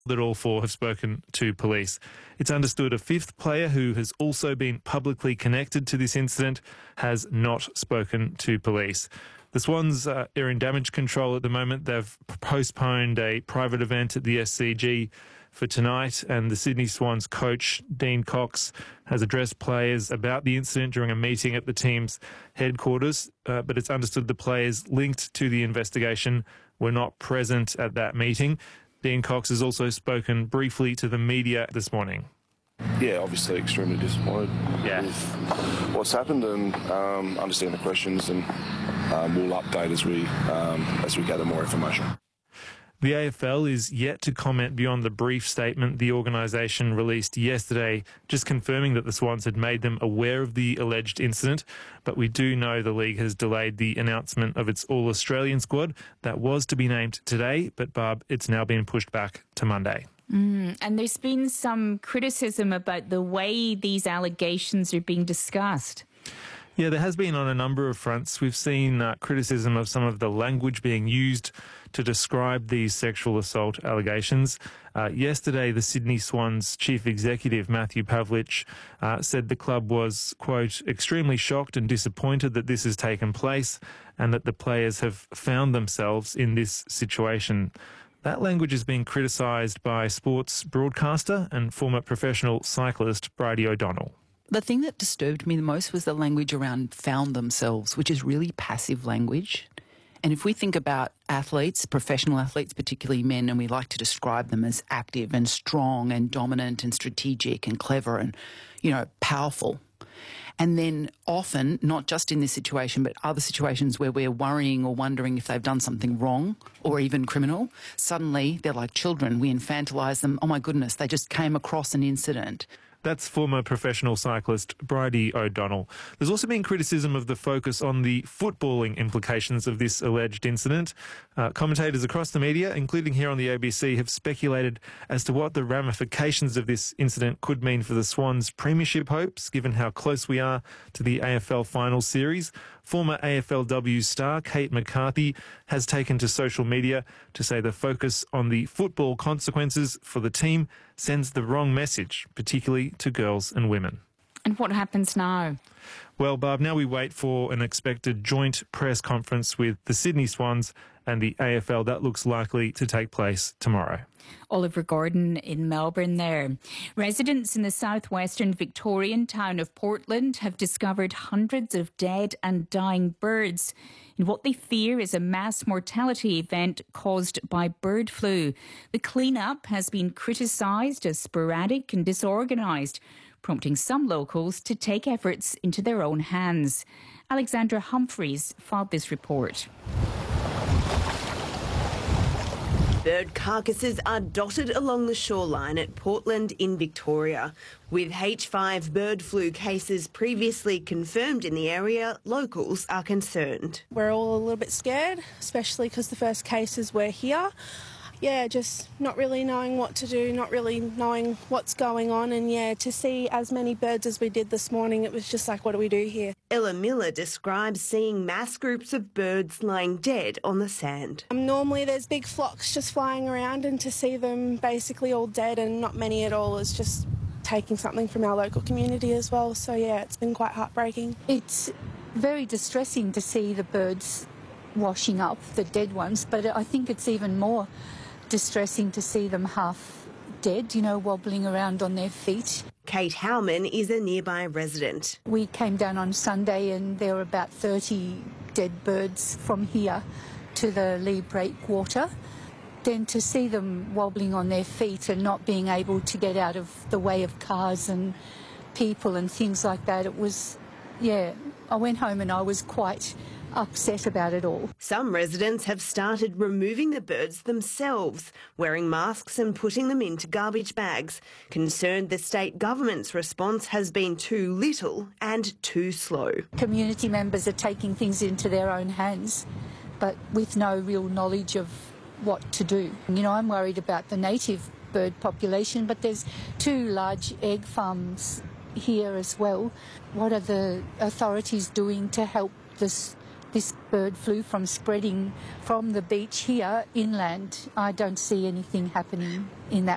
that all four have spoken to police. It's understood a fifth player who has also been publicly connected to this incident has not spoken to police. The Swans are in damage control at the moment. They've postponed a private event at the SCG for tonight, and the Sydney Swans coach, Dean Cox, has addressed players about the incident during a meeting at the team's headquarters, but it's understood the players linked to the investigation were not present at that meeting. Dean Cox has also spoken briefly to the media this morning. Yeah, obviously extremely disappointed with what's happened, and understand the questions, and we'll update as we gather more information. The AFL is yet to comment beyond the brief statement the organisation released yesterday, just confirming that the Swans had made them aware of the alleged incident. But we do know the league has delayed the announcement of its All-Australian squad that was to be named today, but Barb, it's now been pushed back to Monday. And there's been some criticism about the way these allegations are being discussed. Yeah, there has been on a number of fronts. We've seen criticism of some of the language being used to describe these sexual assault allegations. Yesterday, the Sydney Swans chief executive, Matthew Pavlich, said the club was, quote, extremely shocked and disappointed that this has taken place and that the players have found themselves in this situation. That language is being criticised by sports broadcaster and former professional cyclist Bridie O'Donnell. The thing that disturbed me the most was the language around found themselves, which is really passive language. And if we think about athletes, professional athletes, particularly men, and we like to describe them as active and strong and dominant and strategic and clever and, powerful. And then often, not just in this situation, but other situations where we're worrying or wondering if they've done something wrong or even criminal, suddenly they're like children. We infantilise them. Oh, my goodness, they just came across an incident. That's former professional cyclist Bridie O'Donnell. There's also been criticism of the focus on the footballing implications of this alleged incident. Commentators across the media, including here on the ABC, have speculated as to what the ramifications of this incident could mean for the Swans' premiership hopes, given how close we are to the AFL final series. Former AFLW star Kate McCarthy has taken to social media to say the focus on the football consequences for the team sends the wrong message, particularly to girls and women. And what happens now? Well, Barb, now we wait for an expected joint press conference with the Sydney Swans and the AFL. That looks likely to take place tomorrow. Oliver Gordon in Melbourne there. Residents in the southwestern Victorian town of Portland have discovered hundreds of dead and dying birds in what they fear is a mass mortality event caused by bird flu. The clean-up has been criticised as sporadic and disorganised, prompting some locals to take efforts into their own hands. Alexandra Humphreys filed this report. Bird carcasses are dotted along the shoreline at Portland in Victoria. With H5 bird flu cases previously confirmed in the area, locals are concerned. We're all a little bit scared, especially because the first cases were here. Yeah, just not really knowing what to do, not really knowing what's going on. And to see as many birds as we did this morning, it was just like, what do we do here? Ella Miller describes seeing mass groups of birds lying dead on the sand. Normally there's big flocks just flying around, and to see them basically all dead and not many at all is just taking something from our local community as well. So it's been quite heartbreaking. It's very distressing to see the birds washing up, the dead ones, but I think it's even more distressing to see them half dead, wobbling around on their feet. Kate Howman is a nearby resident. We came down on Sunday and there were about 30 dead birds from here to the Lee Breakwater. Then to see them wobbling on their feet and not being able to get out of the way of cars and people and things like that, it was, I went home and I was quite upset about it all. Some residents have started removing the birds themselves, wearing masks and putting them into garbage bags, concerned the state government's response has been too little and too slow. Community members are taking things into their own hands, but with no real knowledge of what to do. I'm worried about the native bird population, but there's 2 large egg farms here as well. What are the authorities doing to help this bird flu from spreading from the beach here inland? I don't see anything happening in that